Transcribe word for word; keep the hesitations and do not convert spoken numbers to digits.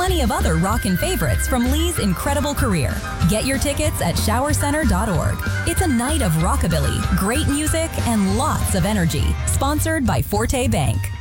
plenty of other rockin' favorites from Lee's incredible career. Get your tickets at shower center dot org. It's a night of rockabilly, great music, and lots of energy. Sponsored by Forte Bank.